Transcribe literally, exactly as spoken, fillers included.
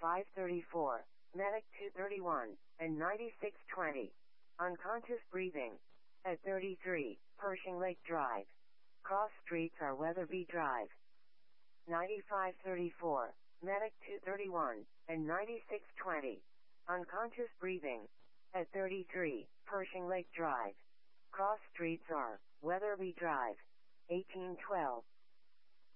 ninety-five thirty-four, Medic two thirty-one, and ninety-six twenty. Unconscious breathing. At thirty-three, Pershing Lake Drive. Cross streets are Weatherby Drive. ninety-five thirty-four, Medic two thirty-one, and ninety-six twenty. Unconscious breathing. At thirty-three, Pershing Lake Drive. Cross streets are Weatherby Drive. eighteen twelve,